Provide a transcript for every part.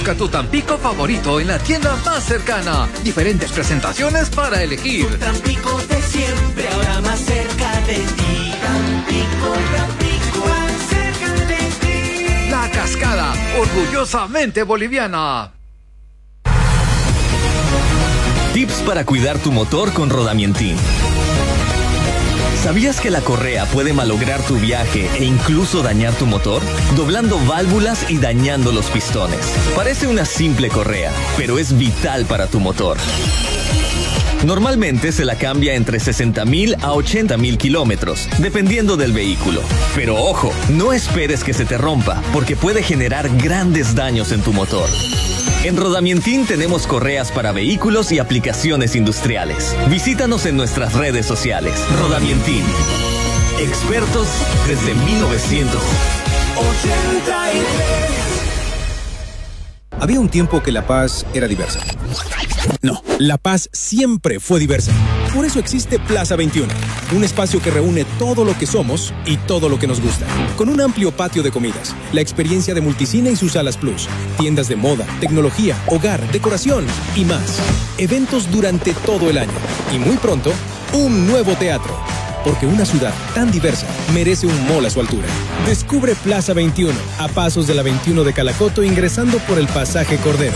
Busca tu Tampico favorito en la tienda más cercana. Diferentes presentaciones para elegir. Tu Tampico de siempre, ahora más cerca de ti. Tampico, más cerca de ti. La Cascada, orgullosamente boliviana. Tips para cuidar tu motor con Rodamientin. ¿Sabías que la correa puede malograr tu viaje e incluso dañar tu motor? Doblando válvulas y dañando los pistones. Parece una simple correa, pero es vital para tu motor. Normalmente se la cambia entre 60,000 a 80,000 kilómetros, dependiendo del vehículo. Pero ojo, no esperes que se te rompa, porque puede generar grandes daños en tu motor. En Rodamientin tenemos correas para vehículos y aplicaciones industriales. Visítanos en nuestras redes sociales. Rodamientin. Expertos desde 1983. Había un tiempo que La Paz era diversa. No, La Paz siempre fue diversa. Por eso existe Plaza 21, un espacio que reúne todo lo que somos y todo lo que nos gusta. Con un amplio patio de comidas, la experiencia de Multicine y sus salas Plus, tiendas de moda, tecnología, hogar, decoración y más. Eventos durante todo el año. Y muy pronto, un nuevo teatro. Porque una ciudad tan diversa merece un mall a su altura. Descubre Plaza 21, a pasos de la 21 de Calacoto, ingresando por el pasaje Cordero.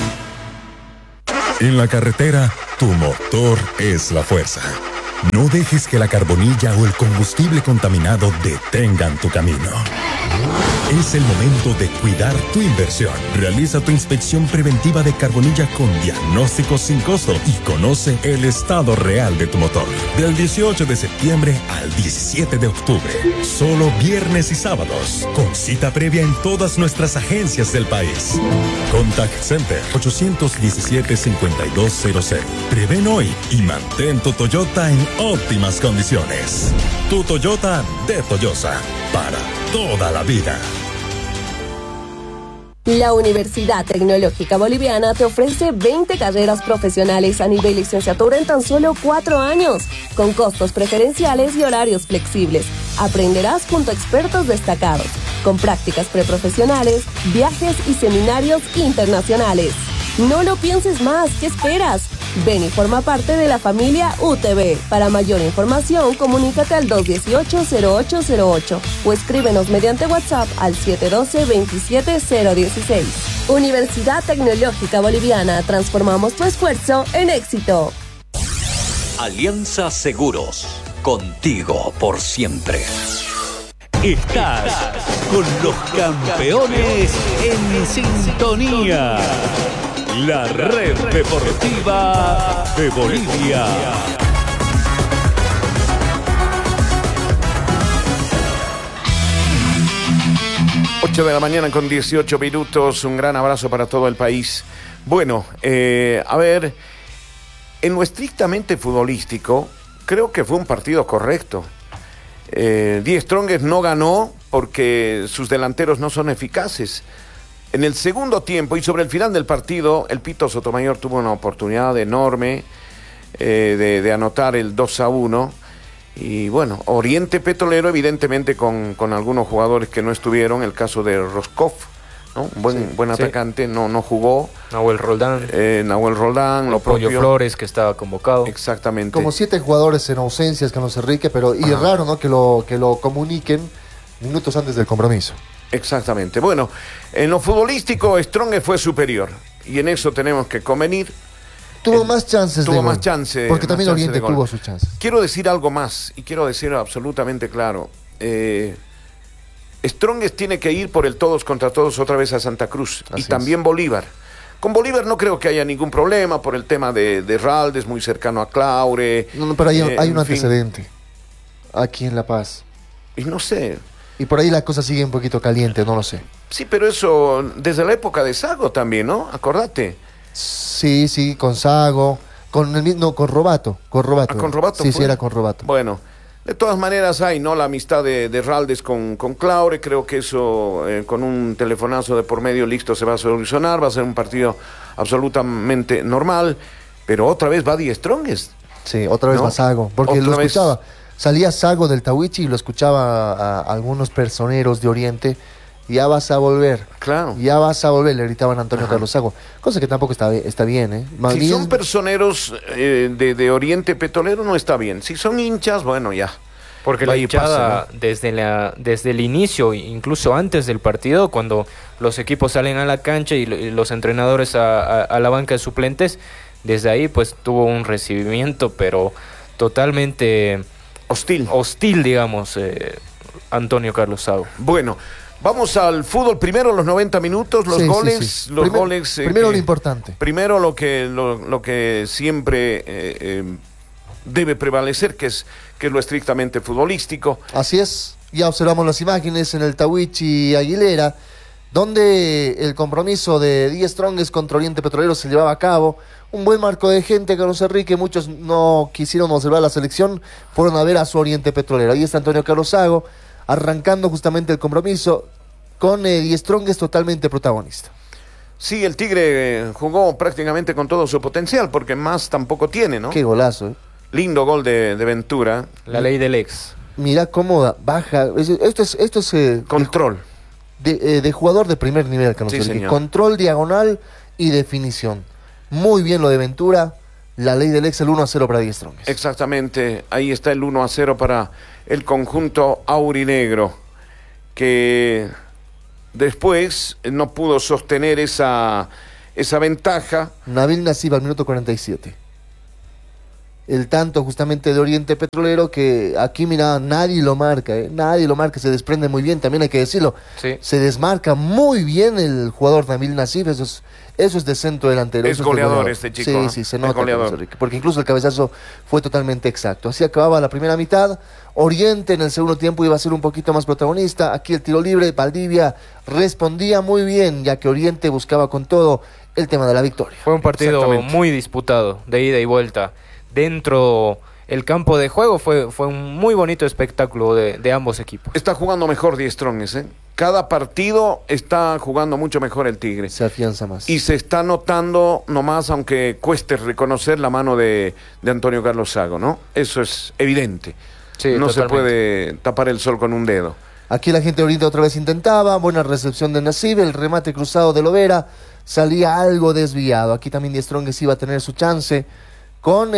En la carretera, tu motor es la fuerza. No dejes que la carbonilla o el combustible contaminado detengan tu camino. Es el momento de cuidar tu inversión. Realiza tu inspección preventiva de carbonilla con diagnóstico sin costo y conoce el estado real de tu motor. Del 18 de septiembre al 17 de octubre. Solo viernes y sábados. Con cita previa en todas nuestras agencias del país. Contact Center 817-5200. Prevén hoy y mantén tu Toyota en óptimas condiciones. Tu Toyota de Toyosa. Para toda la vida. La Universidad Tecnológica Boliviana te ofrece 20 carreras profesionales a nivel licenciatura en tan solo 4 años, con costos preferenciales y horarios flexibles. Aprenderás junto a expertos destacados, con prácticas preprofesionales, viajes y seminarios internacionales. No lo pienses más, ¿qué esperas? Ven y forma parte de la familia UTB. Para mayor información, comunícate al 218-0808 o escríbenos mediante WhatsApp al 712-27016. Universidad Tecnológica Boliviana, transformamos tu esfuerzo en éxito. Alianza Seguros, contigo por siempre. Estás con los campeones en sintonía. La red deportiva de Bolivia. Ocho de la mañana con 18 minutos. Un gran abrazo para todo el país. Bueno, a ver, en lo estrictamente futbolístico, creo que fue un partido correcto. Die Strongest no ganó porque sus delanteros no son eficaces. En el segundo tiempo y sobre el final del partido, el Pito Sotomayor tuvo una oportunidad enorme de anotar el 2-1. Y bueno, Oriente Petrolero evidentemente con algunos jugadores que no estuvieron, el caso de Roscoff, ¿no? Buen atacante, no jugó. Nahuel Roldán. Nahuel Roldán, lo propio. Pollo Flores, que estaba convocado. Exactamente. Como 7 jugadores en ausencias, Carlos Enrique, pero y es raro, ¿no? Que lo comuniquen minutos antes del compromiso. Exactamente. Bueno, en lo futbolístico, Strongest fue superior. Y en eso tenemos que convenir. Tuvo más chances de gol. Tuvo más chances. Porque también Oriente tuvo sus chances. Quiero decir algo más, y quiero decirlo absolutamente claro. Strongest tiene que ir por el todos contra todos otra vez a Santa Cruz. Así y también Bolívar. Con Bolívar no creo que haya ningún problema por el tema de Raldes, muy cercano a Claure. No, pero hay un antecedente. Aquí en La Paz. Y no sé. Y por ahí la cosa sigue un poquito caliente, no lo sé. Sí, pero eso desde la época de Sago también, ¿no? Acordate. Sí, con Sago, con Robato. Con Robato. Sí, era con Robato. Bueno, de todas maneras hay, ¿no? La amistad de Raldes con Claure, creo que eso con un telefonazo de por medio listo se va a solucionar, va a ser un partido absolutamente normal, pero otra vez va Die Strongest. Sí, otra vez va Sago, porque lo escuchaba. Salía Sago del Tahuichi y lo escuchaba a algunos personeros de Oriente ya vas a volver. Claro. Ya vas a volver, le gritaban a Antonio Carlos Sago. Cosa que tampoco está bien, ¿eh? Más Si bien, son personeros de Oriente Petrolero, no está bien. Si son hinchas, bueno, ya. Porque la hinchada, desde el inicio, incluso antes del partido, cuando los equipos salen a la cancha y los entrenadores a la banca de suplentes, desde ahí pues tuvo un recibimiento, pero totalmente hostil, digamos, Antonio Carlos Sago. Bueno, vamos al fútbol. Primero los 90 minutos, los goles. Sí. Los goles primero lo importante. Primero lo que siempre debe prevalecer, que es lo estrictamente futbolístico. Así es. Ya observamos las imágenes en el Tahuichi Aguilera, donde el compromiso de 10 Strongest contra Oriente Petrolero se llevaba a cabo. Un buen marco de gente, Carlos Enrique. Muchos no quisieron observar la selección, fueron a ver a su Oriente Petrolero. Ahí está Antonio Carlos Sago, arrancando justamente el compromiso con 10 Strongest totalmente protagonista. Sí, el Tigre jugó prácticamente con todo su potencial, porque más tampoco tiene, ¿no? Qué golazo, ¿eh? Lindo gol de Ventura. La ley del ex. Mira cómo baja. Esto es control. De jugador de primer nivel, Carlos Enrique. Señor. Control, diagonal y definición. Muy bien lo de Ventura. La ley del ex, el 1-0 para 10 Strongest. Exactamente, ahí está el 1-0 para el conjunto aurinegro, que después no pudo sostener esa ventaja. Nabil Nassib al minuto 47. El tanto justamente de Oriente Petrolero, que aquí, mira, nadie lo marca, nadie lo marca, se desprende muy bien, también hay que decirlo. Sí. Se desmarca muy bien el jugador Nabil Nassib, eso es de centro delantero. Es goleador este chico. Sí, se nota, porque incluso el cabezazo fue totalmente exacto. Así acababa la primera mitad. Oriente en el segundo tiempo iba a ser un poquito más protagonista. Aquí el tiro libre, Valdivia respondía muy bien, ya que Oriente buscaba con todo el tema de la victoria. Fue un partido muy disputado, de ida y vuelta. Dentro el campo de juego fue un muy bonito espectáculo de ambos equipos. Está jugando mejor 10 Strongest, ¿eh? Cada partido está jugando mucho mejor el Tigre. Se afianza más. Y se está notando nomás, aunque cueste reconocer, la mano de Antonio Carlos Sago, ¿no? Eso es evidente. Sí, no totalmente. se puede tapar el sol con un dedo. Aquí la gente de Oriente otra vez intentaba, buena recepción de Nassib, el remate cruzado de Lovera, salía algo desviado. Aquí también 10 Strongest iba a tener su chance con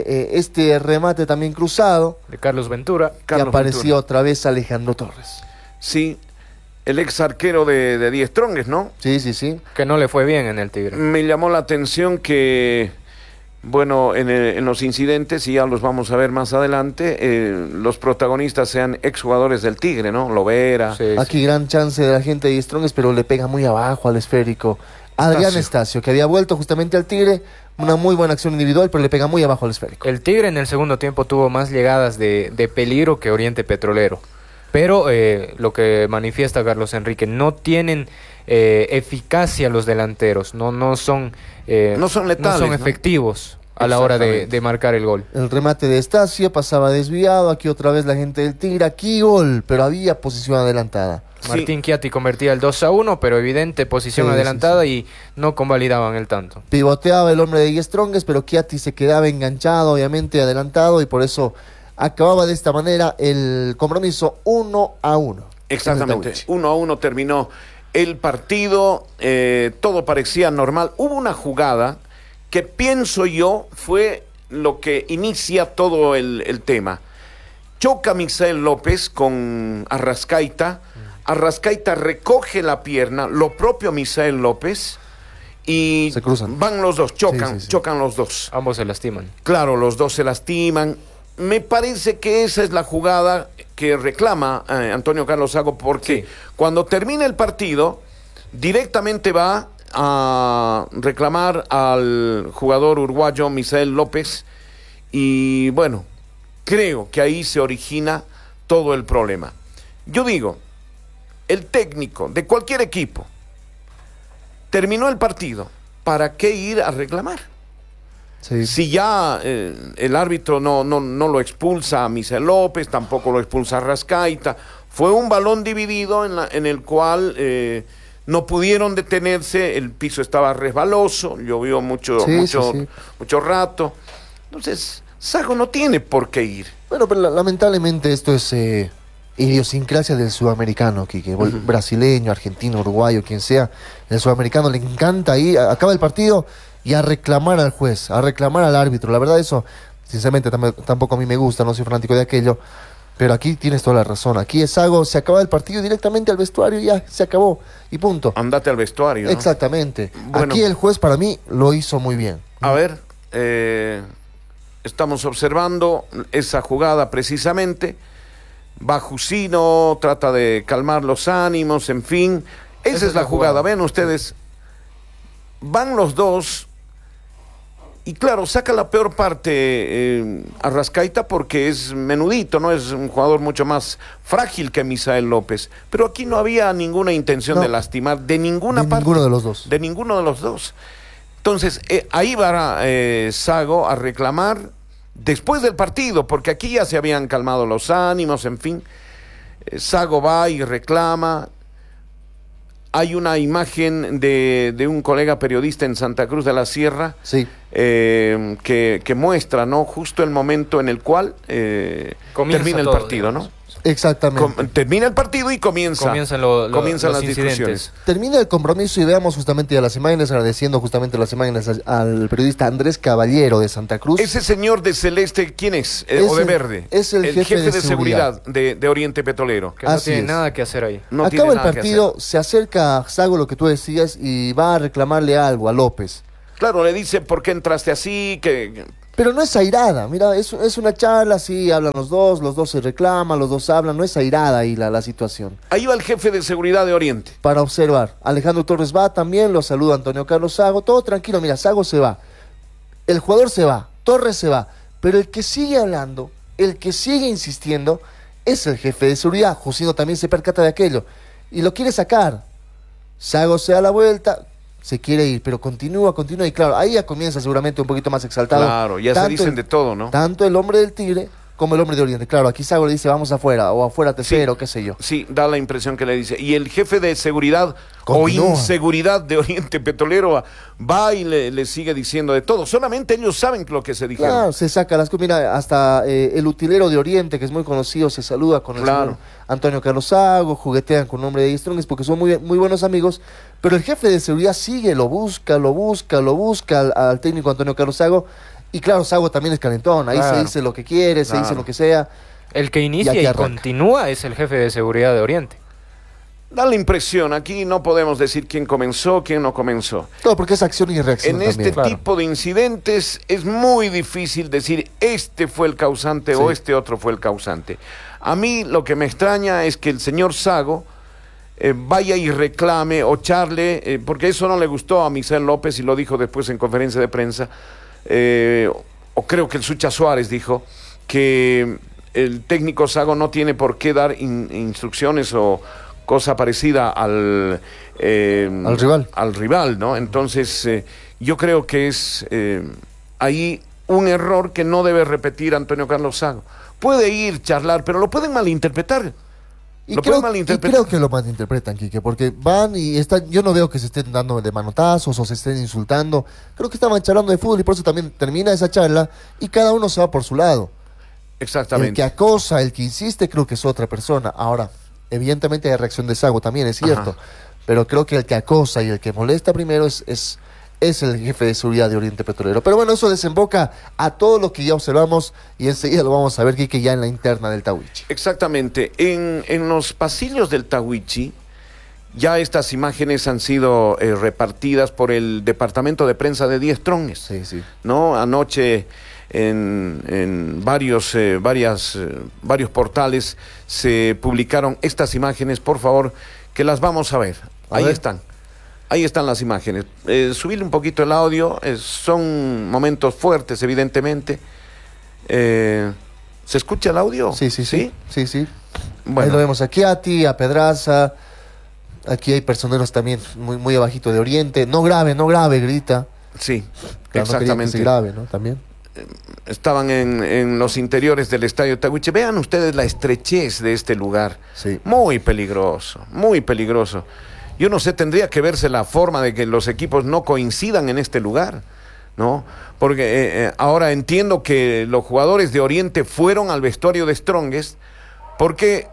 este remate también cruzado. De Carlos Ventura. Que apareció otra vez Alejandro Torres. Sí, el ex arquero de 10 Strongest, ¿no? Sí. Que no le fue bien en el Tigre. Me llamó la atención que, bueno, en los incidentes, y ya los vamos a ver más adelante, los protagonistas sean exjugadores del Tigre, ¿no? Lovera. Sí, Aquí gran chance de la gente de 10 Strongest, pero le pega muy abajo al esférico. Adrián Estacio, que había vuelto justamente al Tigre, una muy buena acción individual, pero le pega muy abajo al esférico. El Tigre en el segundo tiempo tuvo más llegadas de peligro que Oriente Petrolero. Pero lo que manifiesta Carlos Enrique, no tienen eficacia los delanteros, no son letales, no son efectivos a la hora de marcar el gol. El remate de Estacio pasaba desviado, aquí otra vez la gente del Tigre, aquí gol, pero había posición adelantada. Martín Chiatti convertía el 2-1, pero evidente posición adelantada y no convalidaban el tanto. Pivoteaba el hombre de 10 Strongest, pero Chiatti se quedaba enganchado, obviamente adelantado, y por eso acababa de esta manera el compromiso 1-1. Exactamente, 1-1 terminó el partido, todo parecía normal. Hubo una jugada que pienso yo fue lo que inicia todo el tema. Choca Misael López con Arrascaita. Arrascaita recoge la pierna, lo propio Misael López, y se cruzan. Van los dos, chocan los dos. Ambos se lastiman. Claro, los dos se lastiman. Me parece que esa es la jugada que reclama Antonio Carlos Sago, porque cuando termina el partido, directamente va a reclamar al jugador uruguayo Misael López, y bueno, creo que ahí se origina todo el problema. Yo digo, el técnico de cualquier equipo terminó el partido, ¿para qué ir a reclamar? Sí. Si ya el árbitro no lo expulsa a Misael López, tampoco lo expulsa a Arrascaita, fue un balón dividido en el cual no pudieron detenerse, el piso estaba resbaloso, llovió mucho rato, entonces Sago no tiene por qué ir. Bueno, pero lamentablemente esto es idiosincrasia del sudamericano, Quique, brasileño, argentino, uruguayo, quien sea, el sudamericano le encanta ir, acaba el partido y a reclamar al juez, a reclamar al árbitro. La verdad eso, sinceramente, tampoco a mí me gusta, no soy fanático de aquello, pero aquí tienes toda la razón. Aquí es algo, se acaba el partido directamente al vestuario y ya, se acabó, y punto. Andate al vestuario, ¿no? Exactamente. Bueno. Aquí el juez para mí lo hizo muy bien. A ver, estamos observando esa jugada precisamente. Va Jusino, trata de calmar los ánimos, en fin. Esa es la jugada. Ven ustedes, van los dos y claro, saca la peor parte Arrascaita porque es menudito, ¿no? Es un jugador mucho más frágil que Misael López. Pero aquí no había ninguna intención de lastimar de ninguna parte. Ninguno de los dos. De ninguno de los dos. Entonces, ahí va Sago a reclamar después del partido, porque aquí ya se habían calmado los ánimos, en fin. Sago va y reclama. Hay una imagen de un colega periodista en Santa Cruz de la Sierra, sí, que muestra, ¿no?, justo el momento en el cual termina el partido, ¿no? Exactamente. Termina el partido y comienzan las discusiones. Termina el compromiso y veamos justamente a las imágenes, agradeciendo justamente las imágenes al periodista Andrés Caballero de Santa Cruz. Ese señor de celeste, ¿quién es? ¿O de verde? Es el jefe de seguridad de Oriente Petrolero. Que no tiene nada que hacer ahí. Acaba el partido, se acerca a Sago, lo que tú decías, y va a reclamarle algo a López. Claro, le dice, ¿por qué entraste así? Pero no es airada, mira, es una charla, sí, hablan los dos se reclaman, los dos hablan, no es airada ahí la situación. Ahí va el jefe de seguridad de Oriente. Para observar, Alejandro Torres va también, lo saluda Antonio Carlos Sago, todo tranquilo, mira, Sago se va, el jugador se va, Torres se va, pero el que sigue hablando, el que sigue insistiendo, es el jefe de seguridad. Jusino también se percata de aquello, y lo quiere sacar. Sago se da la vuelta, se quiere ir, pero continúa, y claro, ahí ya comienza seguramente un poquito más exaltado. Claro, ya se dicen de todo, ¿no? Tanto el hombre del Tigre como el hombre de Oriente. Claro, aquí Sago le dice, vamos afuera, o afuera tercero, qué sé yo. Sí, da la impresión que le dice. Y el jefe de seguridad o inseguridad de Oriente Petrolero va y le sigue diciendo de todo. Solamente ellos saben lo que se dijeron. Claro, se saca las cosas. Mira, hasta el utilero de Oriente, que es muy conocido, se saluda con el señor Antonio Carlos Sago, juguetean con el nombre de Strongest porque son muy buenos amigos. Pero el jefe de seguridad sigue, lo busca al técnico Antonio Carlos Sago. Y claro, Sago también es calentón, ahí se dice lo que quiere, se dice lo que sea. El que inicia y continúa es el jefe de seguridad de Oriente. Da la impresión, aquí no podemos decir quién comenzó, quién no comenzó. Todo porque es acción y reacción. En este tipo de incidentes es muy difícil decir este fue el causante o este otro fue el causante. A mí lo que me extraña es que el señor Sago vaya y reclame o charle, porque eso no le gustó a Misael López y lo dijo después en conferencia de prensa. O creo que el Sucha Suárez dijo que el técnico Sago no tiene por qué dar instrucciones o cosa parecida al rival, ¿no? Entonces yo creo que es ahí un error que no debe repetir Antonio Carlos Sago. Puede ir, charlar, pero lo pueden malinterpretar. Y creo que lo malinterpretan, Quique, porque van y están, yo no veo que se estén dando de manotazos o se estén insultando. Creo que estaban charlando de fútbol y por eso también termina esa charla y cada uno se va por su lado. Exactamente. El que acosa, el que insiste, creo que es otra persona. Ahora, evidentemente hay reacción de Sago también, es cierto. Pero creo que el que acosa y el que molesta primero es el jefe de seguridad de Oriente Petrolero. Pero bueno, eso desemboca a todo lo que ya observamos y enseguida lo vamos a ver, Quique, ya en la interna del Tahuichi. Exactamente. En los pasillos del Tahuichi ya estas imágenes han sido repartidas por el departamento de prensa de Die Strongest. Sí. ¿No? Anoche en varios portales se publicaron estas imágenes. Por favor, que las vamos a ver. Ahí están las imágenes. Subirle un poquito el audio. Son momentos fuertes, evidentemente. ¿Se escucha el audio? Sí. Bueno. Ahí lo vemos aquí a Pedraza. Aquí hay personeros también muy abajito de Oriente. No grave, grita. Sí, claro, exactamente. No grave, ¿no? También. Estaban en los interiores del estadio Tahuichi. Vean ustedes la estrechez de este lugar. Sí. Muy peligroso, muy peligroso. Yo no sé, tendría que verse la forma de que los equipos no coincidan en este lugar, ¿no? Porque ahora entiendo que los jugadores de Oriente fueron al vestuario de Strongest porque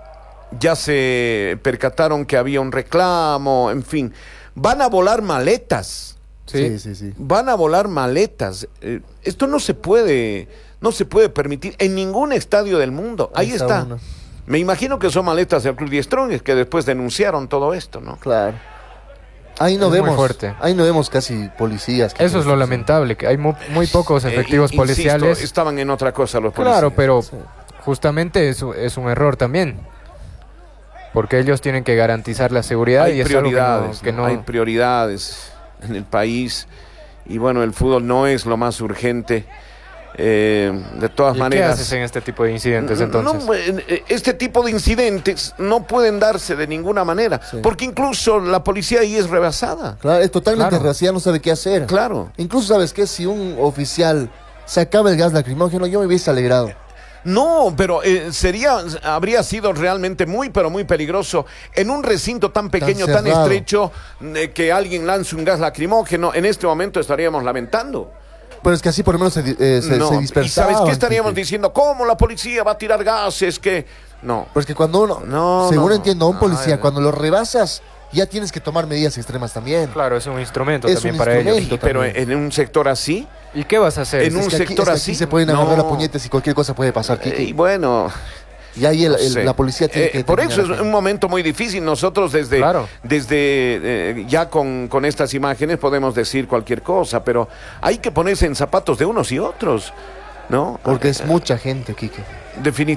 ya se percataron que había un reclamo, en fin. Van a volar maletas. Sí. Van a volar maletas. Esto no se puede permitir en ningún estadio del mundo. Ahí está. Uno. Me imagino que son maletas del Club Die Strongest que después denunciaron todo esto, ¿no? Claro. Ahí no vemos casi policías. Eso es lo lamentable, que hay muy pocos efectivos policiales. Insisto, estaban en otra cosa los policías. Claro, pero justamente es un error también. Porque ellos tienen que garantizar la seguridad hay y prioridades, es algo que no... Hay prioridades en el país y bueno, el fútbol no es lo más urgente. De todas maneras, ¿qué haces en este tipo de incidentes entonces? Este tipo de incidentes no pueden darse de ninguna manera, porque incluso la policía ahí es rebasada. Claro, es totalmente rebasada, no sabe qué hacer. Claro. Incluso, ¿sabes qué? Si un oficial sacaba el gas lacrimógeno, yo me hubiese alegrado. No, pero habría sido realmente muy, pero muy peligroso en un recinto tan pequeño, tan estrecho, que alguien lance un gas lacrimógeno. En este momento estaríamos lamentando. Pero es que así por lo menos se dispersaba. ¿Y sabes qué estaríamos diciendo? ¿Cómo la policía va a tirar gases? No. Pues que cuando uno, según entiendo, a un policía, cuando lo rebasas, ya tienes que tomar medidas extremas también. Claro, es un instrumento también para ellos. Pero en un sector así... ¿Y qué vas a hacer? En un sector así... se pueden agarrar a puñetes y cualquier cosa puede pasar, Kike. Y bueno... Y ahí la policía tiene que... Por eso es un momento muy difícil. Nosotros desde ya con estas imágenes podemos decir cualquier cosa, pero hay que ponerse en zapatos de unos y otros, ¿no? Porque es mucha gente, Kike. Definitivamente.